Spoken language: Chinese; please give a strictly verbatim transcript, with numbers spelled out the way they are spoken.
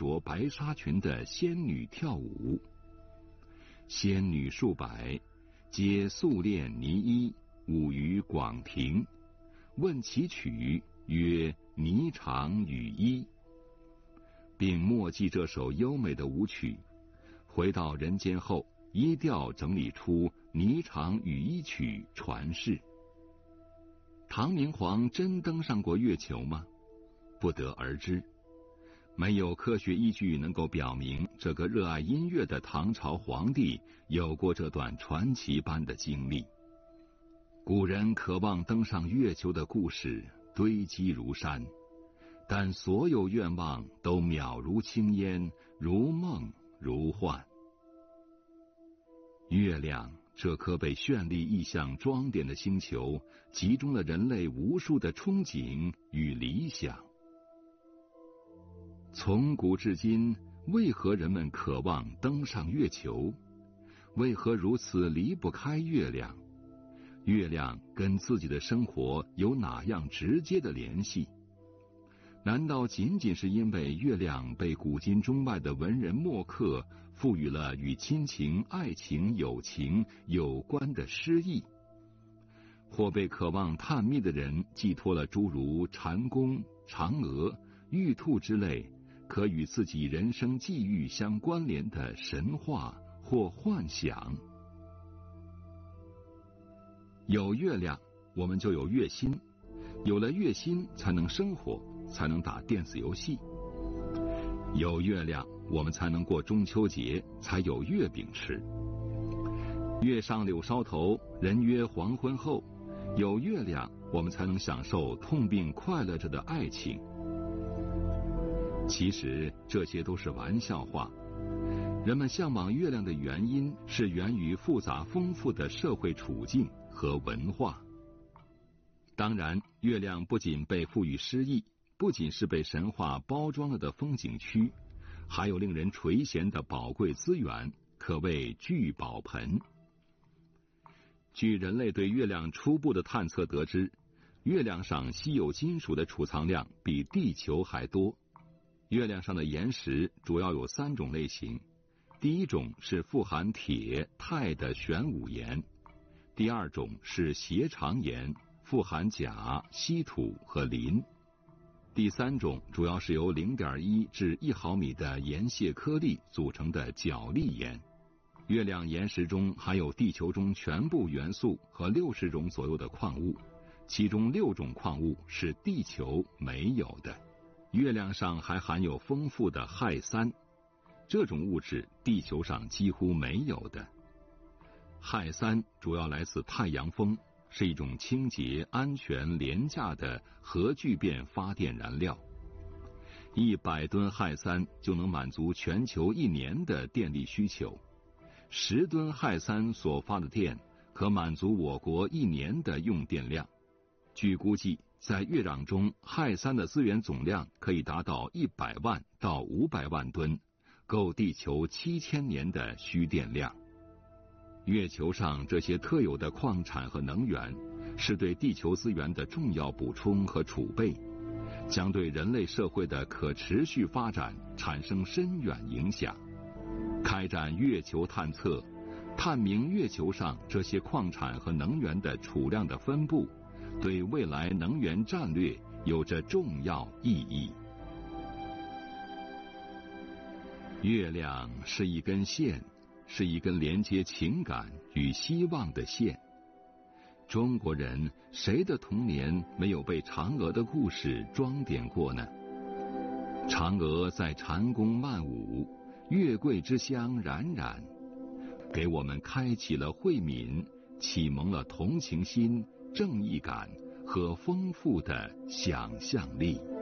着白纱裙的仙女跳舞。仙女数百，皆素练泥衣，舞于广庭。问其曲，曰《霓裳羽衣》，并默记这首优美的舞曲。回到人间后，依调整理出《霓裳羽衣曲》传世。唐明皇真登上过月球吗？不得而知。没有科学依据能够表明这个热爱音乐的唐朝皇帝有过这段传奇般的经历。古人渴望登上月球的故事堆积如山，但所有愿望都渺如轻烟，如梦如幻。月亮这颗被绚丽意象装点的星球，集中了人类无数的憧憬与理想。从古至今，为何人们渴望登上月球？为何如此离不开月亮？月亮跟自己的生活有哪样直接的联系？难道仅仅是因为月亮被古今中外的文人墨客赋予了与亲情、爱情、友情有关的诗意，或被渴望探秘的人寄托了诸如蟾宫、嫦娥、玉兔之类可与自己人生际遇相关联的神话或幻想？有月亮，我们就有月薪，有了月薪才能生活，才能打电子游戏。有月亮，我们才能过中秋节，才有月饼吃。月上柳梢头，人约黄昏后。有月亮，我们才能享受痛并快乐着的爱情。其实这些都是玩笑话。人们向往月亮的原因是源于复杂丰富的社会处境和文化。当然，月亮不仅被赋予诗意，不仅是被神话包装了的风景区，还有令人垂涎的宝贵资源，可谓聚宝盆。据人类对月亮初步的探测得知，月亮上稀有金属的储藏量比地球还多。月亮上的岩石主要有三种类型，第一种是富含铁、钛的玄武岩，第二种是斜长岩，富含钾、稀土和磷，第三种主要是由 零点一 至一毫米的岩屑颗粒组成的角砾岩。月亮岩石中含有地球中全部元素和六十种左右的矿物，其中六种矿物是地球没有的。月亮上还含有丰富的氦三，这种物质地球上几乎没有的。氦三主要来自太阳风，是一种清洁、安全、廉价的核聚变发电燃料。一百吨氦三就能满足全球一年的电力需求，十吨氦三所发的电可满足我国一年的用电量。据估计，在月壤中，氦三的资源总量可以达到一百万到五百万吨，够地球七千年的需电量。月球上这些特有的矿产和能源，是对地球资源的重要补充和储备，将对人类社会的可持续发展产生深远影响。开展月球探测，探明月球上这些矿产和能源的储量的分布，对未来能源战略有着重要意义。月亮是一根线，是一根连接情感与希望的线。中国人谁的童年没有被嫦娥的故事装点过呢？嫦娥在蟾宫漫舞，月桂之香冉冉，给我们开启了慧敏，启蒙了同情心、正义感和丰富的想象力。